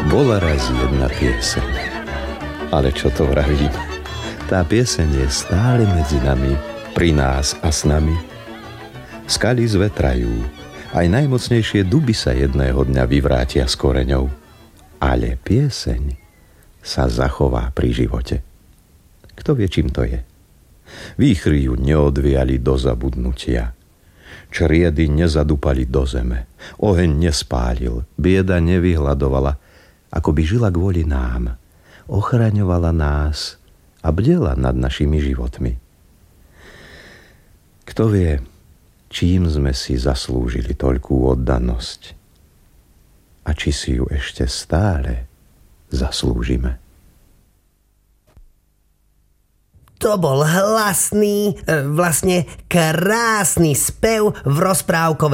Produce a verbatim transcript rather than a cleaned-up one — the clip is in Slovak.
Bola raz jedna pieseň. Ale čo to vravím? Tá pieseň je stále medzi nami, pri nás a s nami. Skaly zvetrajú, aj najmocnejšie duby sa jedného dňa vyvrátia s koreňou. Ale pieseň sa zachová pri živote. Kto vie, čím to je? Výchry ju neodviali do zabudnutia. Čriedy nezadúpali do zeme. Oheň nespálil, bieda nevyhľadovala, ako by žila kvôli nám. Ochraňovala nás a bdela nad našimi životmi. Kto vie, čím sme si zaslúžili toľkú oddanosť a či si ju ešte stále zaslúžime. To bol hlasný, vlastne krásny spev v rozprávkovej